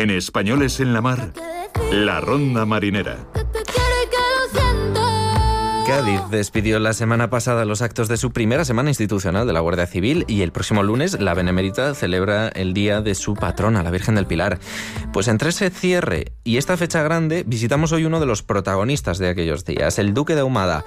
En Españoles en la Mar, la Ronda Marinera. Cádiz despidió la semana pasada los actos de su primera semana institucional de la Guardia Civil y el próximo lunes la Benemérita celebra el día de su patrona, la Virgen del Pilar. Pues entre ese cierre y esta fecha grande visitamos hoy uno de los protagonistas de aquellos días, el Duque de Ahumada,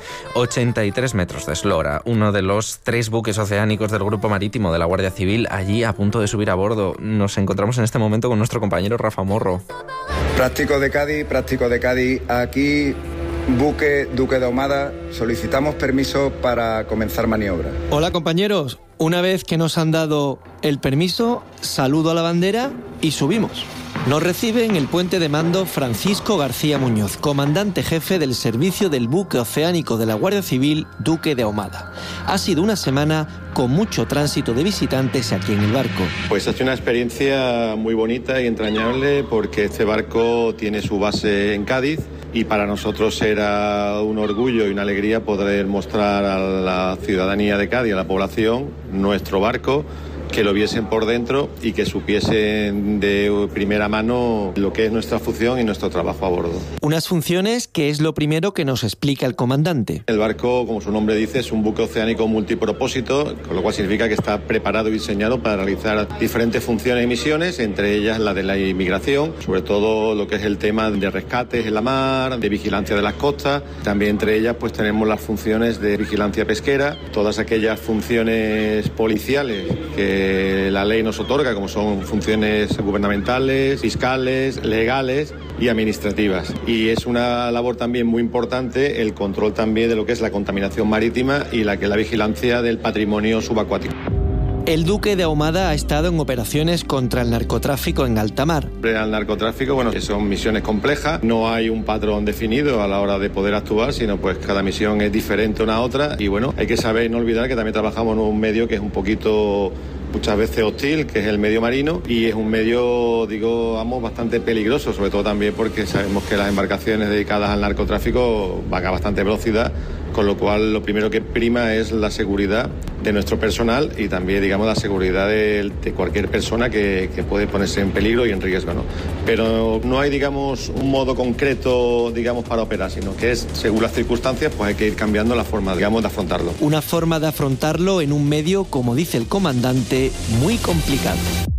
83 metros de eslora, uno de los 3 buques oceánicos del Grupo Marítimo de la Guardia Civil, allí a punto de subir a bordo. Nos encontramos en este momento con nuestro compañero Rafa Morro. Práctico de Cádiz, aquí... Buque Duque de Ahumada, solicitamos permiso para comenzar maniobra. Hola compañeros, una vez que nos han dado el permiso, saludo a la bandera y subimos. Nos recibe en el puente de mando Francisco García Muñoz, comandante jefe del servicio del buque oceánico de la Guardia Civil Duque de Ahumada. Ha sido una semana con mucho tránsito de visitantes aquí en el barco. Pues ha sido una experiencia muy bonita y entrañable porque este barco tiene su base en Cádiz y para nosotros era un orgullo y una alegría poder mostrar a la ciudadanía de Cádiz, a la población, nuestro barco, que lo viesen por dentro y que supiesen de primera mano lo que es nuestra función y nuestro trabajo a bordo. Unas funciones que es lo primero que nos explica el comandante. El barco, como su nombre dice, es un buque oceánico multipropósito, con lo cual significa que está preparado y diseñado para realizar diferentes funciones y misiones, entre ellas la de la inmigración, sobre todo lo que es el tema de rescates en la mar, de vigilancia de las costas. También entre ellas pues tenemos las funciones de vigilancia pesquera, todas aquellas funciones policiales que la ley nos otorga, como son funciones gubernamentales, fiscales, legales y administrativas. Y es una labor también muy importante el control también de lo que es la contaminación marítima y la vigilancia del patrimonio subacuático. El Duque de Ahumada ha estado en operaciones contra el narcotráfico en alta mar. El narcotráfico, bueno, son misiones complejas, no hay un patrón definido a la hora de poder actuar, sino pues cada misión es diferente una a otra y bueno, hay que saber y no olvidar que también trabajamos en un medio que es un poquito muchas veces hostil, que es el medio marino, y es un medio, digamos, bastante peligroso, sobre todo también porque sabemos que las embarcaciones dedicadas al narcotráfico van a bastante velocidad, con lo cual lo primero que prima es la seguridad de nuestro personal y también, digamos, la seguridad de cualquier persona que puede ponerse en peligro y en riesgo, ¿no? Pero no hay, digamos, un modo concreto, digamos, para operar, sino que es, según las circunstancias, pues hay que ir cambiando la forma, digamos, de afrontarlo. Una forma de afrontarlo en un medio, como dice el comandante, muy complicado.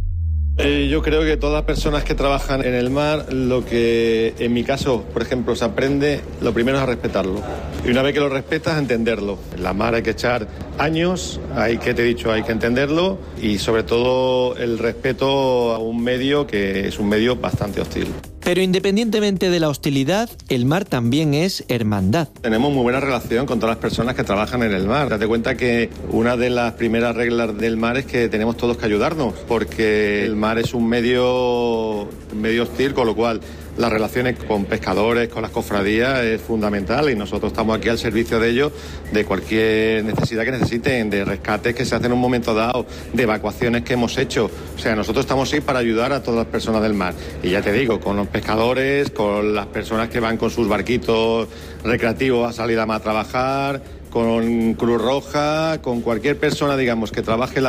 Yo creo que todas las personas que trabajan en el mar, lo que en mi caso, por ejemplo, se aprende, lo primero es a respetarlo. Y una vez que lo respetas, a entenderlo. En la mar hay que echar años, hay que entenderlo y sobre todo el respeto a un medio que es un medio bastante hostil. Pero independientemente de la hostilidad, el mar también es hermandad. Tenemos muy buena relación con todas las personas que trabajan en el mar. Date cuenta que una de las primeras reglas del mar es que tenemos todos que ayudarnos, porque el mar es un medio hostil, con lo cual las relaciones con pescadores, con las cofradías es fundamental y nosotros estamos aquí al servicio de ellos, de cualquier necesidad que necesiten, de rescates que se hacen en un momento dado, de evacuaciones que hemos hecho. O sea, nosotros estamos ahí para ayudar a todas las personas del mar. Y ya te digo, con los pescadores, con las personas que van con sus barquitos recreativos a salir a trabajar, con Cruz Roja, con cualquier persona, digamos, que trabaje en la